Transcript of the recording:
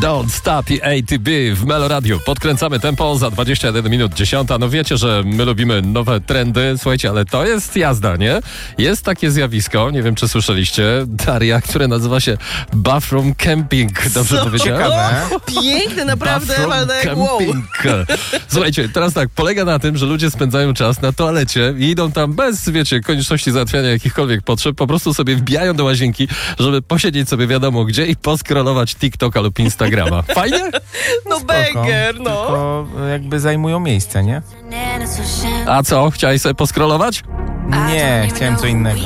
Don't Stop i ATB w Melo Radio. Podkręcamy tempo za 21 minut 10. No wiecie, że my lubimy nowe trendy. Słuchajcie, ale to jest jazda, nie? Jest takie zjawisko, nie wiem czy słyszeliście, Daria, które nazywa się bathroom camping. Dobrze powiedziałem? O, piękny, naprawdę, Waldek. Wow. Słuchajcie, teraz tak, polega na tym, że ludzie spędzają czas na toalecie i idą tam bez, wiecie, konieczności załatwiania jakichkolwiek potrzeb, po prostu sobie wbijają do łazienki, żeby posiedzieć sobie wiadomo gdzie i poskrolować TikToka lub Instagrama. Fajnie? No banger, no. Tylko jakby zajmują miejsce, nie? A co, chciałeś sobie poskrolować? Nie, chciałem co innego.